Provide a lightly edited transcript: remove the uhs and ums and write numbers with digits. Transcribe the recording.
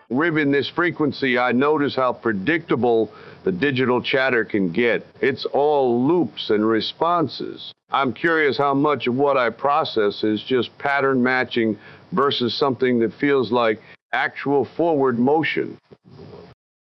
Ribbon this frequency, I notice how predictable the digital chatter can get. It's all loops and responses. I'm curious how much of what I process is just pattern matching versus something that feels like actual forward motion.